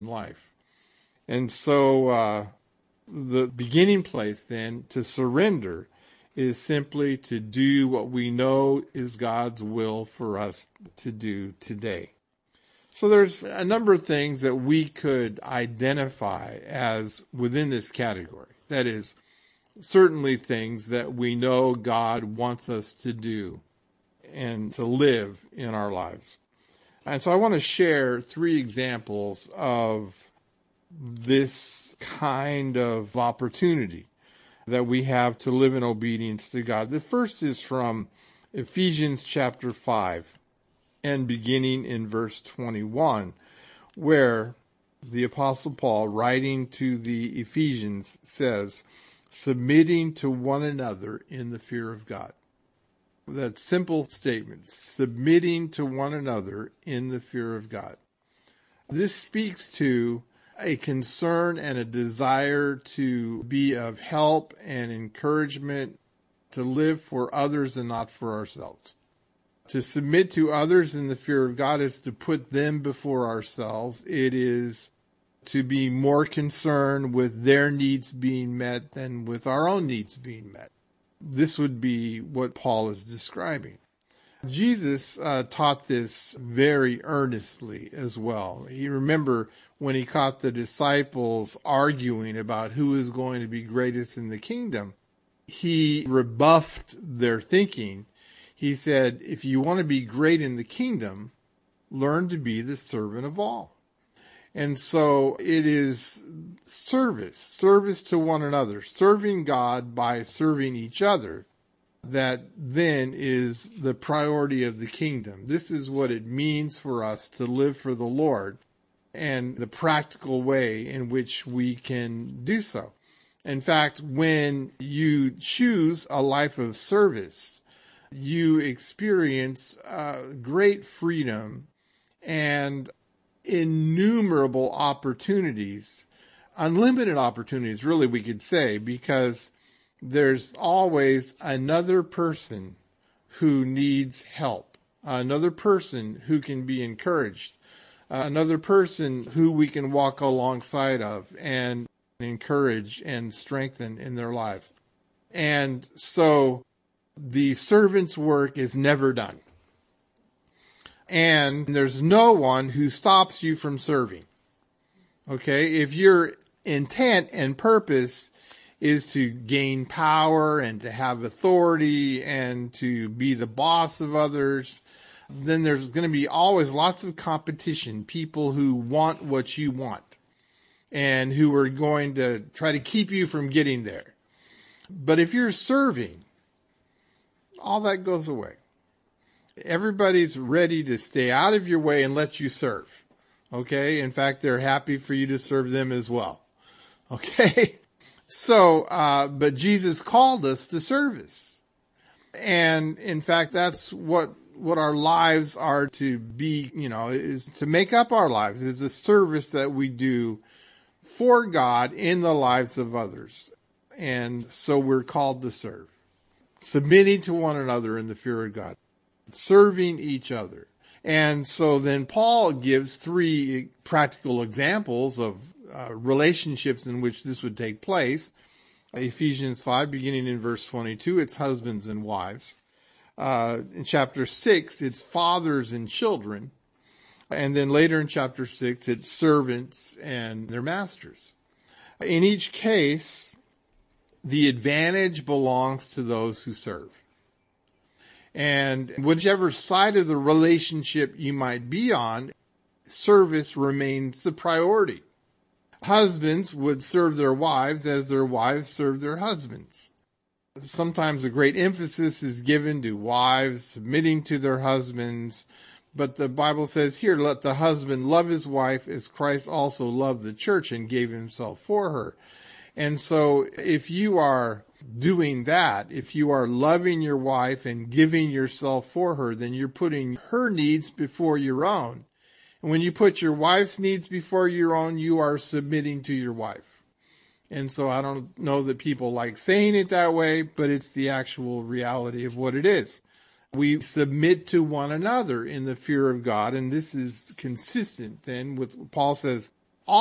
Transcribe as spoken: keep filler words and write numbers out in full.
life. And so uh, the beginning place then to surrender is simply to do what we know is God's will for us to do today. So there's a number of things that we could identify as within this category. That is, certainly things that we know God wants us to do and to live in our lives. And so I want to share three examples of this kind of opportunity that we have to live in obedience to God. The first is from Ephesians chapter five and beginning in verse twenty-one, where the Apostle Paul, writing to the Ephesians, says, submitting to one another in the fear of God. That simple statement, submitting to one another in the fear of God. This speaks to a concern and a desire to be of help and encouragement, to live for others and not for ourselves. To submit to others in the fear of God is to put them before ourselves. It is to be more concerned with their needs being met than with our own needs being met. This would be what Paul is describing. Jesus uh, taught this very earnestly as well. You remember when he caught the disciples arguing about who is going to be greatest in the kingdom, he rebuffed their thinking. He said, if you want to be great in the kingdom, learn to be the servant of all. And so it is service, service to one another, serving God by serving each other. That then is the priority of the kingdom. This is what it means for us to live for the Lord and the practical way in which we can do so. In fact, when you choose a life of service, you experience uh, great freedom and innumerable opportunities, unlimited opportunities, really, we could say, because there's always another person who needs help, another person who can be encouraged, another person who we can walk alongside of and encourage and strengthen in their lives. And so the servant's work is never done. And there's no one who stops you from serving. Okay? If your intent and purpose is to gain power and to have authority and to be the boss of others, then there's going to be always lots of competition, people who want what you want and who are going to try to keep you from getting there. But if you're serving, all that goes away. Everybody's ready to stay out of your way and let you serve. Okay? In fact, they're happy for you to serve them as well. Okay? So, uh, but Jesus called us to service. And in fact, that's what, what our lives are to be, you know, is to make up our lives, is a service that we do for God in the lives of others. And so we're called to serve. Submitting to one another in the fear of God. Serving each other. And so then Paul gives three practical examples of uh, relationships in which this would take place. Ephesians five, beginning in verse twenty-two, it's husbands and wives. Uh, in chapter six, it's fathers and children. And then later in chapter six, it's servants and their masters. In each case, the advantage belongs to those who serve. And whichever side of the relationship you might be on, service remains the priority. Husbands would serve their wives as their wives serve their husbands. Sometimes a great emphasis is given to wives submitting to their husbands, but the Bible says here, let the husband love his wife as Christ also loved the church and gave himself for her. And so if you are doing that, if you are loving your wife and giving yourself for her, then you're putting her needs before your own. And when you put your wife's needs before your own, you are submitting to your wife. And so I don't know that people like saying it that way, but it's the actual reality of what it is. We submit to one another in the fear of God, and this is consistent then with what Paul says,